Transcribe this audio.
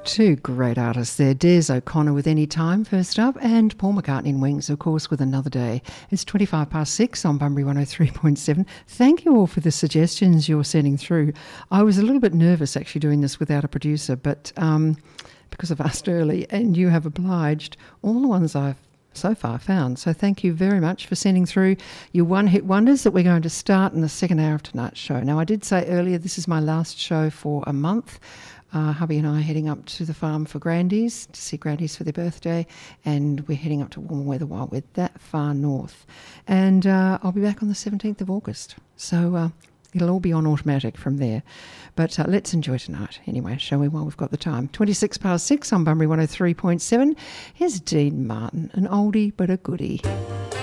Two great artists there. Des O'Connor with Any Time first up, and Paul McCartney and Wings, of course, with Another Day. It's 6:25 on Bunbury 103.7. Thank you all for the suggestions you're sending through. I was a little bit nervous actually doing this without a producer, but because I've asked early, and you have obliged all the ones I've so far found. So thank you very much for sending through your one-hit wonders that we're going to start in the second hour of tonight's show. Now, I did say earlier this is my last show for a month. Hubby and I are heading up to the farm for Grandies, to see Grandies for their birthday, and we're heading up to warmer weather while we're that far north. And I'll be back on the 17th of August. So it'll all be on automatic from there. But let's enjoy tonight anyway, shall we, while we've got the time. 6:26 on Bunbury 103.7. Here's Dean Martin, an oldie but a goodie.